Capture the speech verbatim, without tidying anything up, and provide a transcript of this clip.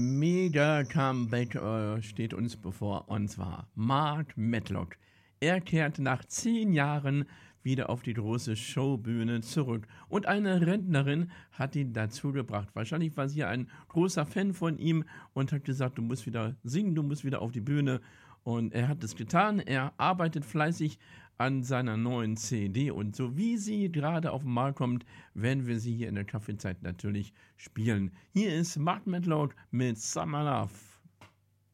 Mega Comeback äh, steht uns bevor, und zwar Mark Medlock. Er kehrt nach zehn Jahren wieder auf die große Showbühne zurück. Und eine Rentnerin hat ihn dazu gebracht. Wahrscheinlich war sie ein großer Fan von ihm und hat gesagt, du musst wieder singen, du musst wieder auf die Bühne. Und er hat es getan. Er arbeitet fleißig an seiner neuen C D. Und so wie sie gerade auf den Markt kommt, werden wir sie hier in der Kaffeezeit natürlich spielen. Hier ist Mark Medlock mit Summer Love.